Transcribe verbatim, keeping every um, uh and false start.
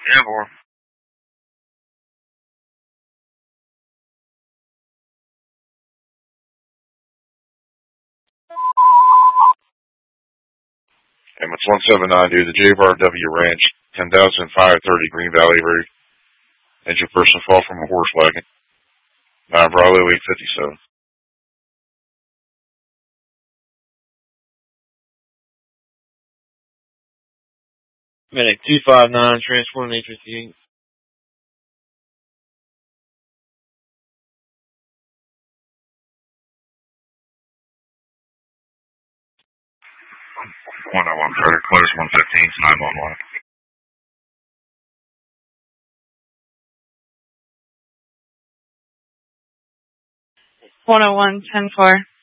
Yeah, boy. M It's one seven nine, dude. The J Bar W Ranch, ten thousand five thirty Green Valley Road. Injured person fell from a horse wagon. nine Bravo eight fifty-seven. Medic two five nine, transporting eight fifty-eight. one oh one, Predator, close one fifteen to nine one one. one oh one, ten four.